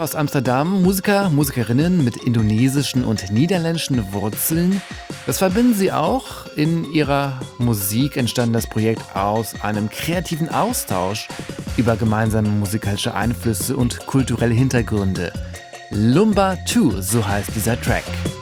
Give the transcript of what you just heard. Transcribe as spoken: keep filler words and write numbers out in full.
Aus Amsterdam, Musiker, Musikerinnen mit indonesischen und niederländischen Wurzeln. Das verbinden sie auch. In ihrer Musik entstand das Projekt aus einem kreativen Austausch über gemeinsame musikalische Einflüsse und kulturelle Hintergründe. Lumba zwei, so heißt dieser Track.